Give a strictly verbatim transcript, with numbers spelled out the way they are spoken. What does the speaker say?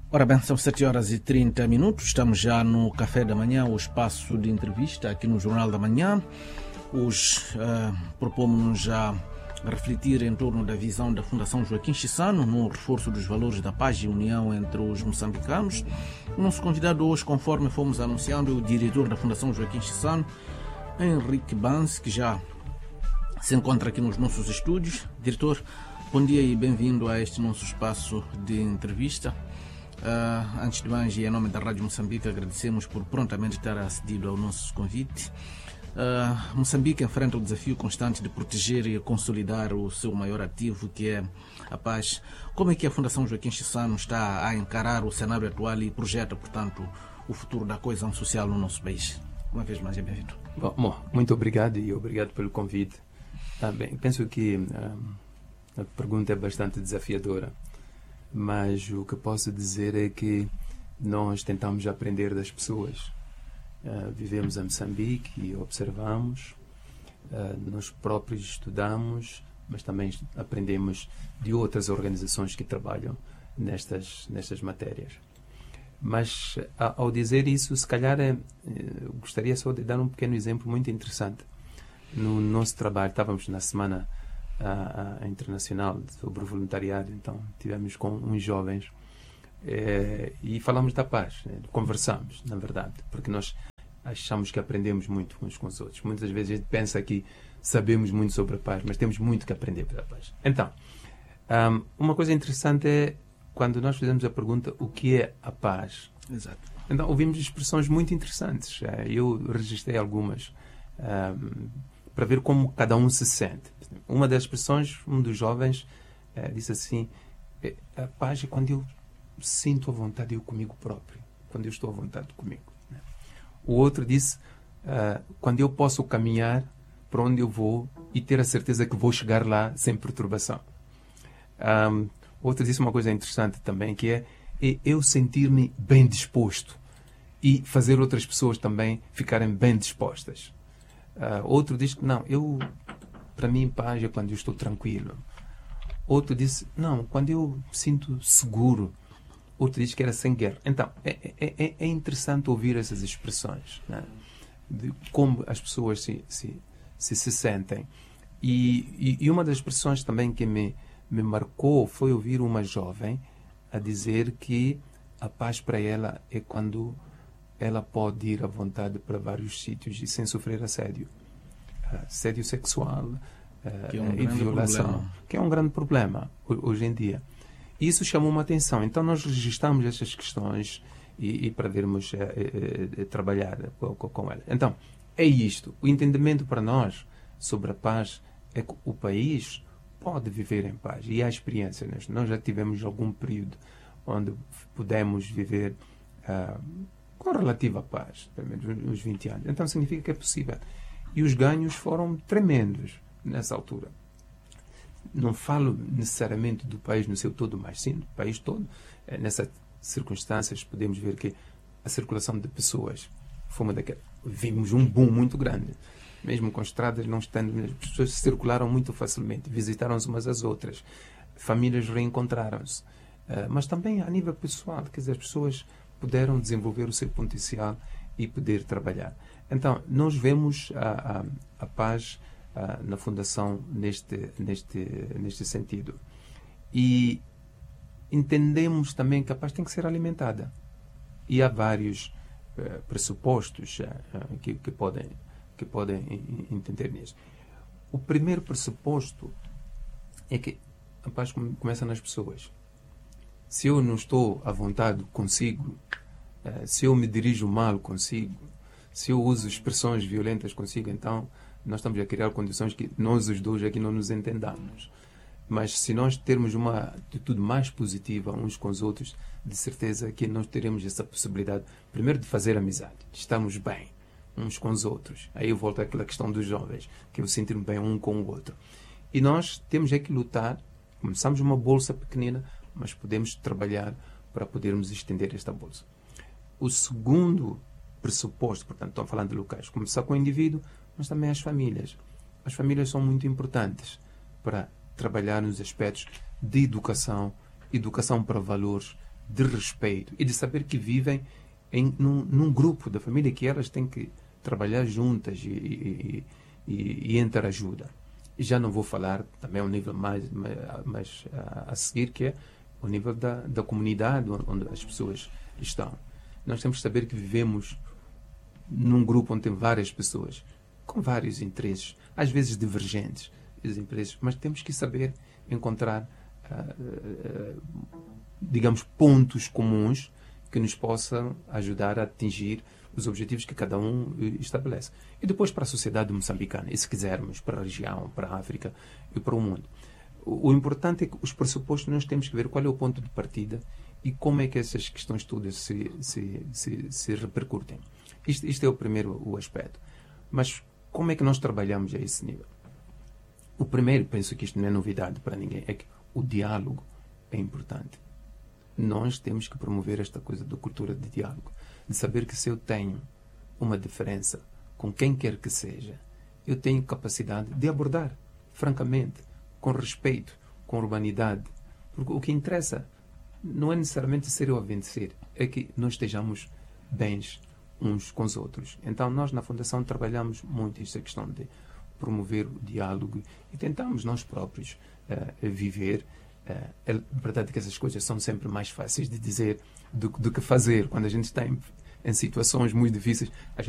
Ora bem, são sete horas e trinta minutos, estamos já no Café da Manhã, o espaço de entrevista aqui no Jornal da Manhã. Hoje uh, propomos-nos já refletir em torno da visão da Fundação Joaquim Chissano no reforço dos valores da paz e união entre os moçambicanos. O nosso convidado hoje, conforme fomos anunciando, é o diretor da Fundação Joaquim Chissano, Henrique Banse, que já se encontra aqui nos nossos estúdios. Diretor, bom dia e bem-vindo a este nosso espaço de entrevista. Uh, antes de mais, e em nome da Rádio Moçambique, agradecemos por prontamente ter acedido ao nosso convite. Uh, Moçambique enfrenta o desafio constante de proteger e consolidar o seu maior ativo, que é a paz. Como é que a Fundação Joaquim Chissano está a encarar o cenário atual e projeta, portanto, o futuro da coesão social no nosso país? Uma vez mais, é bem-vindo. Bom, bom, muito obrigado e obrigado pelo convite. Ah, bem, penso que ah, a pergunta é bastante desafiadora, mas o que posso dizer é que nós tentamos aprender das pessoas. Uh, vivemos em Moçambique e observamos, uh, nós próprios estudamos, mas também aprendemos de outras organizações que trabalham nestas, nestas matérias. Mas, a, ao dizer isso, se calhar, é, eu gostaria só de dar um pequeno exemplo muito interessante. No nosso trabalho, estávamos na Semana a, a Internacional sobre o Voluntariado, então tivemos com uns jovens é, e falamos da paz, né? Conversamos, na verdade, porque nós achamos que aprendemos muito uns com os outros. Muitas vezes a gente pensa que sabemos muito sobre a paz, mas temos muito que aprender sobre a paz. Então, um, uma coisa interessante é quando nós fizemos a pergunta o que é a paz. Exato. Então, ouvimos expressões muito interessantes. Eu registrei algumas um, para ver como cada um se sente. Uma das expressões, um dos jovens uh, disse assim: a paz é quando eu sinto a vontade eu comigo próprio, quando eu estou à vontade comigo. O outro disse, uh, quando eu posso caminhar para onde eu vou e ter a certeza que vou chegar lá sem perturbação. Um, outro disse uma coisa interessante também, que é, é eu sentir-me bem disposto e fazer outras pessoas também ficarem bem dispostas. Uh, outro disse que não, eu, para mim, paz é quando eu estou tranquilo. Outro disse, não, quando eu me sinto seguro. Outro diz que era sem guerra. Então, é, é, é interessante ouvir essas expressões, né? De como as pessoas se, se, se, se sentem. E, e, e uma das expressões também que me, me marcou foi ouvir uma jovem a dizer que a paz para ela é quando ela pode ir à vontade para vários sítios e sem sofrer assédio. Assédio sexual que é um e violação, problema. que é um grande problema hoje em dia. Isso chamou uma atenção. Então nós registramos essas questões e, e para vermos é, é, é, trabalhar com, com elas. Então, é isto. O entendimento para nós sobre a paz é que o país pode viver em paz. E há experiência. Nós, nós já tivemos algum período onde pudemos viver uh, com relativa paz, pelo menos uns vinte anos. Então significa que é possível. E os ganhos foram tremendos nessa altura. Não falo necessariamente do país no seu todo, mas sim do país todo. Nessas circunstâncias podemos ver que a circulação de pessoas foi uma daquelas. Vimos um boom muito grande. Mesmo com estradas não estando, as pessoas circularam muito facilmente, visitaram-se umas às outras, famílias reencontraram-se. Mas também a nível pessoal, quer dizer, as pessoas puderam desenvolver o seu potencial e poder trabalhar. Então, nós vemos a, a, a paz Uh, na Fundação neste, neste, neste sentido. E entendemos também que a paz tem que ser alimentada. E há vários uh, pressupostos uh, que, que podem, que podem entender nisso. O primeiro pressuposto é que a paz começa nas pessoas. Se eu não estou à vontade consigo, uh, se eu me dirijo mal consigo, se eu uso expressões violentas consigo, então nós estamos a criar condições que nós os dois aqui não nos entendamos. Mas se nós termos uma atitude mais positiva uns com os outros, de certeza que nós teremos essa possibilidade, primeiro de fazer amizade, de estarmos bem uns com os outros. Aí eu volto àquela questão dos jovens, que eu sentir-me bem um com o outro. E nós temos é que lutar, começamos uma bolsa pequenina, mas podemos trabalhar para podermos estender esta bolsa. O segundo pressuposto, portanto, estou falando de locais, começar com o indivíduo, mas também as famílias. As famílias são muito importantes para trabalhar nos aspectos de educação, educação para valores, de respeito e de saber que vivem em, num, num grupo da família, que elas têm que trabalhar juntas e, e, e, e interajuda. E já não vou falar também ao nível mais, mais, mais a, a seguir, que é o nível da, da comunidade onde as pessoas estão. Nós temos que saber que vivemos num grupo onde tem várias pessoas com vários interesses, às vezes divergentes, interesses, mas temos que saber encontrar, uh, uh, digamos, pontos comuns que nos possam ajudar a atingir os objetivos que cada um estabelece. E depois para a sociedade moçambicana, e se quisermos, para a região, para a África e para o mundo. O, o importante é que os pressupostos nós temos que ver qual é o ponto de partida e como é que essas questões todas se, se, se, se repercutem. Isto, isto é o primeiro o aspecto. Mas como é que nós trabalhamos a esse nível? O primeiro, penso que isto não é novidade para ninguém, é que o diálogo é importante. Nós temos que promover esta coisa da cultura de diálogo, de saber que se eu tenho uma diferença com quem quer que seja, eu tenho capacidade de abordar, francamente, com respeito, com urbanidade. Porque o que interessa não é necessariamente ser eu a vencer, é que nós estejamos bens uns com os outros. Então, nós na Fundação trabalhamos muito esta questão de promover o diálogo e tentamos nós próprios uh, viver. Uh, é verdade que essas coisas são sempre mais fáceis de dizer do, do que fazer. Quando a gente está em, em situações muito difíceis, a gente